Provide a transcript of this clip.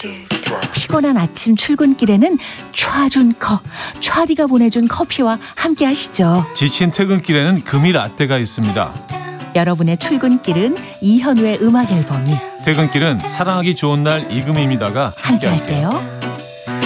피곤한 아침 출근길에는 촤준커, 촤디가 보내준 커피와 함께 하시죠. 지친 퇴근길에는 금이 라떼가 있습니다. 여러분의 출근길은 이현우의 음악 앨범이, 퇴근길은 사랑하기 좋은 날 이금입니다가 함께 할게요.